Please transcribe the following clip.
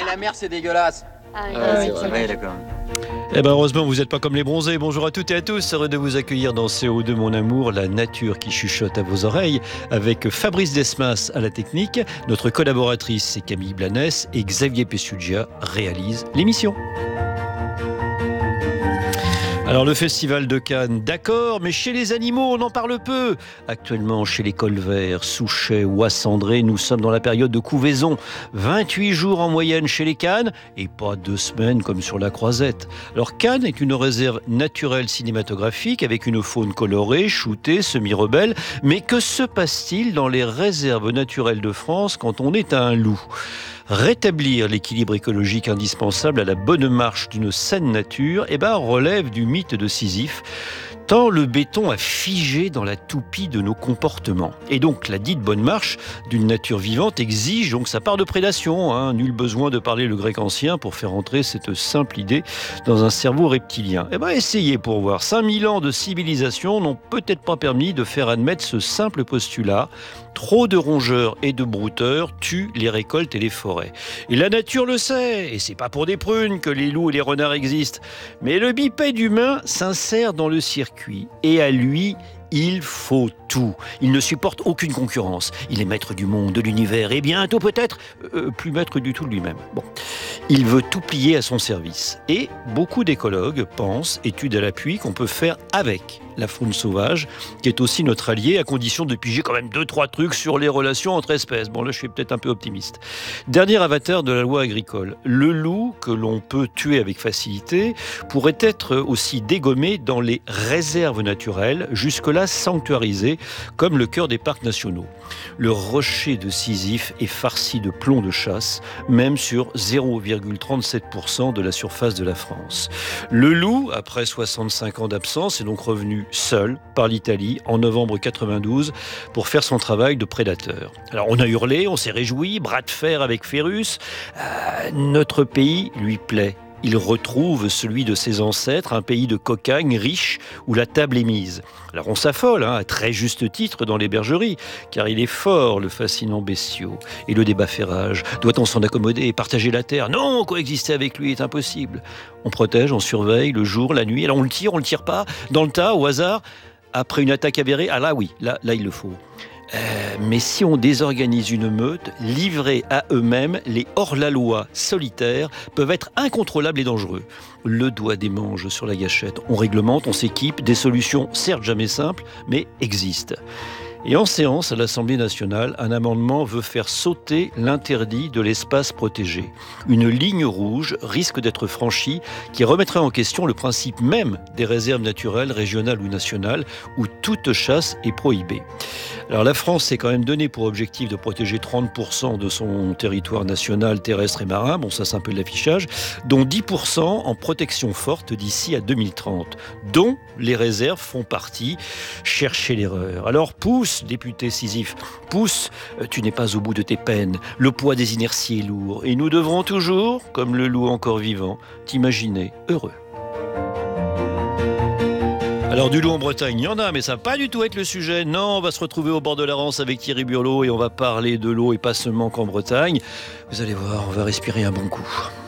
la mer, c'est dégueulasse. C'est vrai. Ouais, d'accord. Eh ben heureusement, vous n'êtes pas comme les bronzés. Bonjour à toutes et à tous. Heureux de vous accueillir dans CO2 Mon Amour, la nature qui chuchote à vos oreilles, avec Fabrice Desmas à la technique. Notre collaboratrice, c'est Camille Blanes et Xavier Pessugia réalise l'émission. Alors le festival de Cannes, d'accord, mais chez les animaux, on en parle peu. Actuellement, chez les colverts, souchets ou acendrés, nous sommes dans la période de couvaison. 28 jours en moyenne chez les cannes et pas 2 semaines comme sur la Croisette. Alors Cannes est une réserve naturelle cinématographique avec une faune colorée, shootée, semi-rebelle. Mais que se passe-t-il dans les réserves naturelles de France quand on est à un loup ? Rétablir l'équilibre écologique indispensable à la bonne marche d'une saine nature relève du mythe de Sisyphe, tant le béton a figé dans la toupie de nos comportements. Et donc la dite bonne marche d'une nature vivante exige donc sa part de prédation. Nul besoin de parler le grec ancien pour faire entrer cette simple idée dans un cerveau reptilien. Essayez pour voir. 5000 ans de civilisation n'ont peut-être pas permis de faire admettre ce simple postulat. Trop de rongeurs et de brouteurs tuent les récoltes et les forêts. Et la nature le sait, et c'est pas pour des prunes que les loups et les renards existent. Mais le bipède humain s'insère dans le circuit, et à lui, il faut tout. Il ne supporte aucune concurrence. Il est maître du monde, de l'univers, et bientôt peut-être plus maître du tout de lui-même. Il veut tout plier à son service. Et beaucoup d'écologues pensent, études à l'appui, qu'on peut faire avec la faune sauvage, qui est aussi notre allié, à condition de piger quand même 2-3 trucs sur les relations entre espèces. Là, je suis peut-être un peu optimiste. Dernier avatar de la loi agricole. Le loup, que l'on peut tuer avec facilité, pourrait être aussi dégommé dans les réserves naturelles, jusque-là sanctuarisées, comme le cœur des parcs nationaux. Le rocher de Sisyphe est farci de plomb de chasse, même sur 0,37% de la surface de la France. Le loup, après 65 ans d'absence, est donc revenu seul par l'Italie en novembre 92 pour faire son travail de prédateur. Alors on a hurlé, on s'est réjoui, bras de fer avec Phérus. Notre pays lui plaît. Il retrouve celui de ses ancêtres, un pays de cocagne riche où la table est mise. Alors on s'affole, à très juste titre dans les bergeries, car il est fort le fascinant bestiau. Et le débat fait rage. Doit-on s'en accommoder et partager la terre ? Non, coexister avec lui est impossible. On protège, on surveille le jour, la nuit. Alors on le tire pas, dans le tas, au hasard, après une attaque avérée. Là il le faut. Mais si on désorganise une meute, livrés à eux-mêmes, les hors-la-loi solitaires peuvent être incontrôlables et dangereux. Le doigt des manches sur la gâchette. On réglemente, on s'équipe, des solutions certes jamais simples, mais existent. Et en séance à l'Assemblée nationale, un amendement veut faire sauter l'interdit de l'espace protégé. Une ligne rouge risque d'être franchie qui remettrait en question le principe même des réserves naturelles, régionales ou nationales, où toute chasse est prohibée. Alors la France s'est quand même donné pour objectif de protéger 30% de son territoire national, terrestre et marin, ça c'est un peu de l'affichage, dont 10% en protection forte d'ici à 2030, dont les réserves font partie. Cherchez l'erreur. Alors pousse, député Sisyphe, pousse, tu n'es pas au bout de tes peines, le poids des inerties est lourd, et nous devrons toujours, comme le loup encore vivant, t'imaginer heureux. Alors du loup en Bretagne, il y en a, mais ça va pas du tout être le sujet. Non, on va se retrouver au bord de la Rance avec Thierry Burlot et on va parler de l'eau et pas seulement qu'en Bretagne. Vous allez voir, on va respirer un bon coup.